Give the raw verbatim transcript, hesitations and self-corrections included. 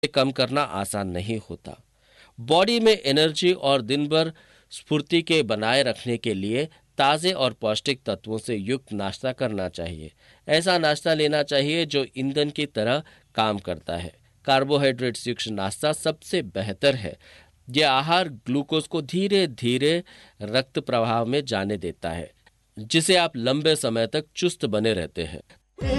कम करना आसान नहीं होता। बॉडी में एनर्जी और दिन भर स्फूर्ति के बनाए रखने के लिए ताज़े और पौष्टिक तत्वों से युक्त नाश्ता करना चाहिए। ऐसा नाश्ता लेना चाहिए जो ईंधन की तरह काम करता है। कार्बोहाइड्रेट युक्त नाश्ता सबसे बेहतर है। यह आहार ग्लूकोज को धीरे धीरे रक्त प्रवाह में जाने देता है, जिसे आप लंबे समय तक चुस्त बने रहते हैं।